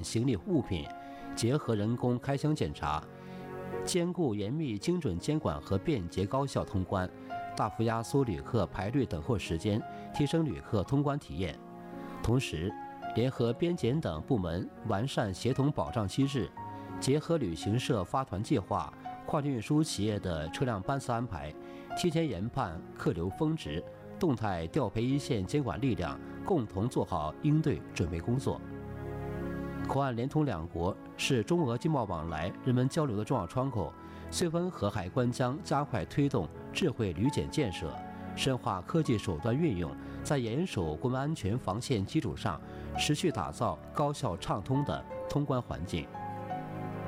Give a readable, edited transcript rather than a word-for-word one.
行李物品，结合人工开箱检查，兼顾严密精准监管和便捷高效通关，大幅压缩旅客排队等候时间，提升旅客通关体验。同时，联合边检等部门完善协同保障机制，结合旅行社发团计划、跨境运输企业的车辆班次安排，提前研判客流峰值，动态调配一线监管力量，共同做好应对准备工作。口岸连通两国，是中俄经贸往来、人们交流的重要窗口。绥芬和海关将加快推动智慧旅检建设，深化科技手段运用，在严守国民安全防线基础上，持续打造高效畅通的通关环境。